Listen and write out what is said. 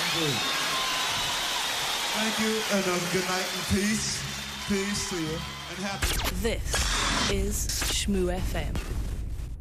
Thank you, and good night and peace. Peace to you, and happy. This is Shmoo FM.